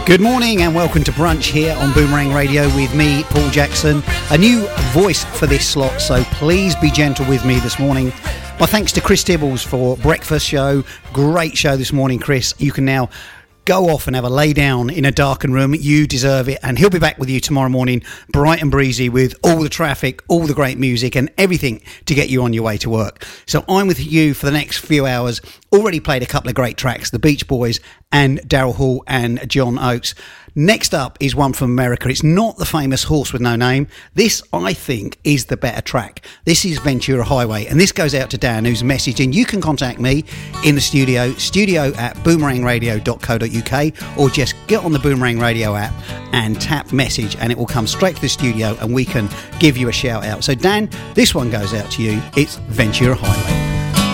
Good morning and welcome to Brunch here on Boomerang Radio with me, Paul Jackson. A new voice for this slot, so please be gentle with me this morning. My thanks to Chris Tibbles for breakfast show. Great show this morning, Chris. You can now go off and have a lay down in a darkened room. You deserve it. And he'll be back with you tomorrow morning, bright and breezy, with all the traffic, all the great music and everything to get you on your way to work. So I'm with you for the next few hours. Already played a couple of great tracks, the Beach Boys and Daryl Hall and John Oates. Next up is one from America. It's not the famous Horse with No Name. This, I think, is the better track. This is Ventura Highway, and this goes out to Dan, who's messaging. You can contact me in the studio at boomerangradio.co.uk, or just get on the Boomerang Radio app and tap message, and it will come straight to the studio, and we can give you a shout out. So, Dan, this one goes out to you. It's Ventura Highway.